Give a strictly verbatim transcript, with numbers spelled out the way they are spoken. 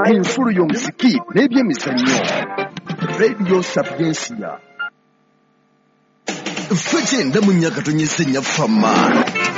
enfulu y'omuziki n'ebyemizannyo. Radio Sapiencia. Ffe genda mu nnyaka tonyese nnyaffe amaanyi.